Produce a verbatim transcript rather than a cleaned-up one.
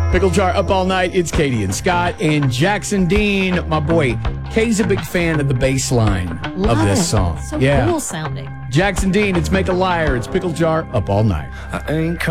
Pickle Jar up all night. It's Katie and Scott and Jackson Dean. My boy, Kay's a big fan of the bass line Love of this it. song. So yeah. cool sounding. Jackson Dean, it's Make a Liar. It's Pickle Jar up all night. I ain't